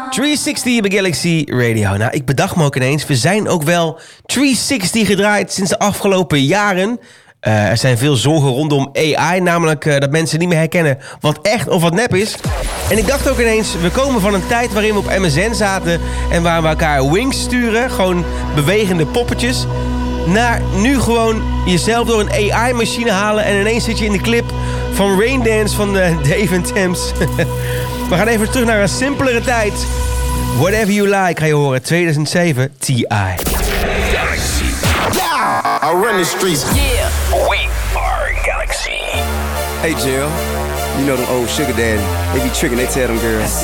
360 bij Galaxy Radio. Nou, ik bedacht me ook ineens, we zijn ook wel 360 gedraaid sinds de afgelopen jaren. Er zijn veel zorgen rondom AI, namelijk dat mensen niet meer herkennen wat echt of wat nep is. En ik dacht ook ineens, we komen van een tijd waarin we op MSN zaten en waar we elkaar winks sturen, gewoon bewegende poppetjes, naar nu gewoon jezelf door een AI-machine halen en ineens zit je in de clip van Raindance van Dave & Thames. We gaan even terug naar een simpelere tijd. Whatever You Like ga je horen, 2007, T.I. Galaxy. Yeah, I run the streets. Yeah, we are Galaxy. Hey, Jill. You know them old sugar daddy. They be tricking, they tell them girls.